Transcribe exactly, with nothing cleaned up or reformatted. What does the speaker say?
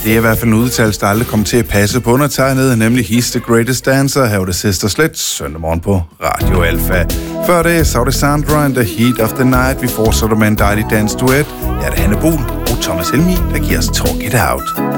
Det er i hvert fald en udtalelse, der aldrig kommer til at passe på undertegnet, nemlig He's the Greatest Dancer, her var det Sister Sledge, søndag morgen på Radio Alpha. Før det, så var det Sandra and the Heat of the Night. Vi fortsætter med en dejlig dansduet. Her er det Hanne Bol og Thomas Helmi, der giver os Talk It Out.